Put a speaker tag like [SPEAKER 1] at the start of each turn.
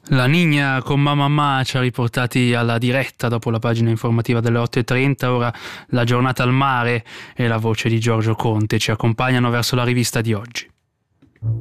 [SPEAKER 1] La Nigna con Mamma ci ha riportati alla diretta dopo la pagina informativa delle 8:30. Ora la giornata al mare e la voce di Giorgio Conte ci accompagnano verso la rivista di oggi.